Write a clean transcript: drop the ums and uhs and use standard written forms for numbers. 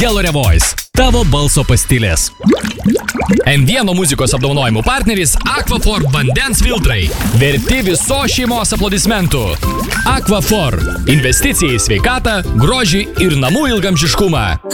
Delore Voice. Tavo balso pastilės. M1 muzikos apdovanojimų partneris Aquaphor vandens filtrai. Verti visos šeimos aplodismentų. Aquaphor. Investicija į sveikatą, grožį ir namų ilgamžiškumą.